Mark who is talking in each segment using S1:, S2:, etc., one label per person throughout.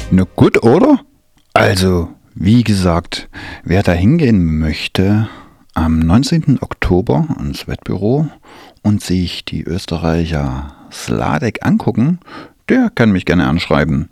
S1: Na gut, oder? Also, wie gesagt, wer da hingehen möchte, am 19. Oktober ins Wettbüro und sich die Österreicher Sladek angucken, der kann mich gerne anschreiben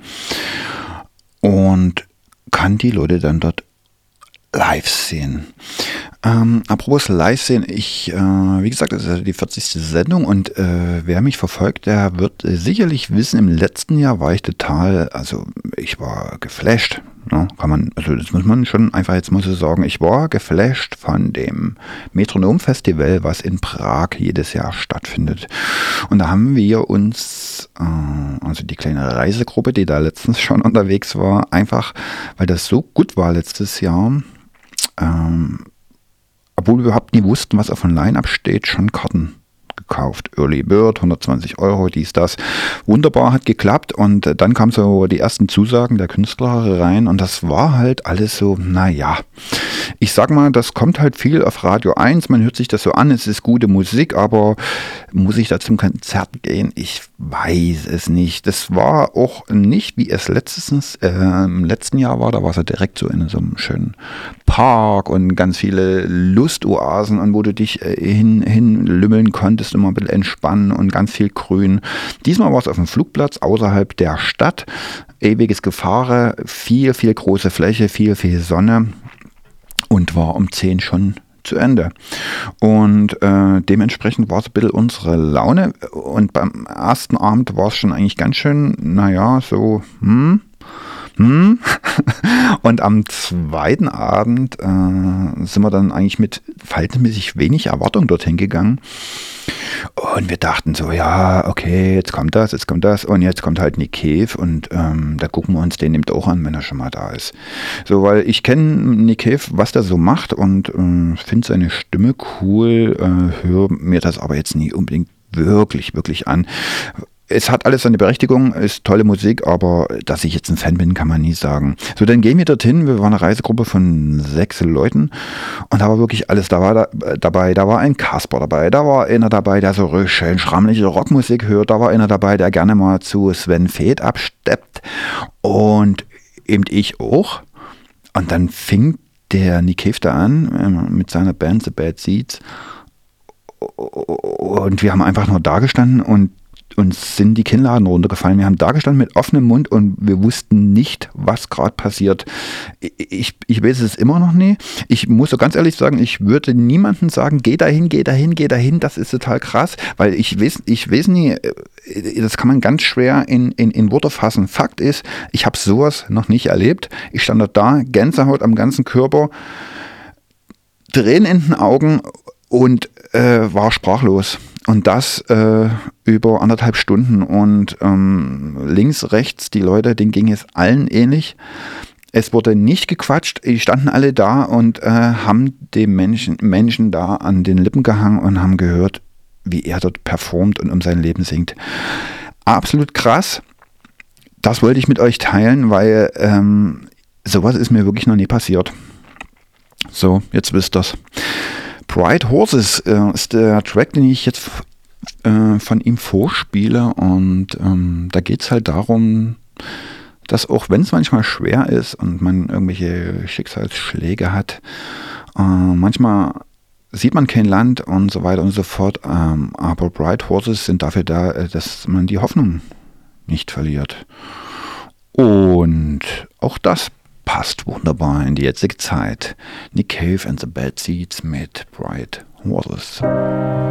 S1: und kann die Leute dann dort live sehen. Apropos live sehen, wie gesagt, das ist ja die 40. Sendung und wer mich verfolgt, der wird sicherlich wissen, im letzten Jahr war ich ich war geflasht. Ne, das muss man schon einfach jetzt mal so sagen, ich war geflasht von dem Metronom-Festival, was in Prag jedes Jahr stattfindet. Und da haben wir uns, also die kleine Reisegruppe, die da letztens schon unterwegs war, einfach, weil das so gut war letztes Jahr, obwohl wir überhaupt nie wussten, was auf dem Line-Up steht, schon Karten gekauft. Early Bird, 120 €, dies, das. Wunderbar, hat geklappt und dann kamen so die ersten Zusagen der Künstler rein und das war halt alles so, naja. Ich sag mal, das kommt halt viel auf Radio 1, man hört sich das so an, es ist gute Musik, aber muss ich da zum Konzert gehen? Ich weiß es nicht. Das war auch nicht, wie es im letzten Jahr war, da war es ja direkt so in so einem schönen Park und ganz viele Lustoasen und wo du dich hinlümmeln konntest, immer ein bisschen entspannen und ganz viel Grün. Diesmal war es auf dem Flugplatz außerhalb der Stadt, ewiges Gefahre, viel, viel große Fläche, viel, viel Sonne und war um 10 schon zu Ende. Und dementsprechend war es ein bisschen unsere Laune und beim ersten Abend war es schon eigentlich ganz schön, naja, so, Und am zweiten Abend sind wir dann eigentlich mit verhältnismäßig wenig Erwartung dorthin gegangen. Und wir dachten so, ja, okay, jetzt kommt das und jetzt kommt halt Nick Cave und da gucken wir uns den eben auch an, wenn er schon mal da ist. So, weil ich kenne Nick Cave, was der so macht und finde seine Stimme cool, höre mir das aber jetzt nie unbedingt wirklich, wirklich an. Es hat alles seine Berechtigung, ist tolle Musik, aber dass ich jetzt ein Fan bin, kann man nie sagen. So, dann gehen wir dorthin. Wir waren eine Reisegruppe von 6 Leuten und da war wirklich alles dabei. Da war ein Kasper dabei, da war einer dabei, der so schön schrammliche Rockmusik hört, da war einer dabei, der gerne mal zu Sven Väth absteppt und eben ich auch. Und dann fing der Nick Cave da an mit seiner Band The Bad Seeds und wir haben einfach nur da gestanden und uns sind die Kinnladen runtergefallen. Wir haben da gestanden mit offenem Mund und wir wussten nicht, was gerade passiert. Ich weiß es immer noch nie. Ich muss so ganz ehrlich sagen, ich würde niemandem sagen, geh dahin, das ist total krass, weil ich weiß nie, das kann man ganz schwer in Worte fassen. Fakt ist, ich habe sowas noch nicht erlebt. Ich stand da, Gänsehaut am ganzen Körper, Tränen in den Augen und war sprachlos. Und das über 1,5 Stunden. Und links, rechts, die Leute, denen ging es allen ähnlich. Es wurde nicht gequatscht. Die standen alle da und haben dem Menschen da an den Lippen gehangen und haben gehört, wie er dort performt und um sein Leben singt. Absolut krass. Das wollte ich mit euch teilen, weil sowas ist mir wirklich noch nie passiert. So, jetzt wisst ihr's. Bright Horses ist der Track, den ich jetzt von ihm vorspiele und da geht es halt darum, dass auch wenn es manchmal schwer ist und man irgendwelche Schicksalsschläge hat, manchmal sieht man kein Land und so weiter und so fort, aber Bright Horses sind dafür da, dass man die Hoffnung nicht verliert. Und auch das passt wunderbar in die jetzige Zeit. Nick Cave and the Bad Seeds mit Bright Horses.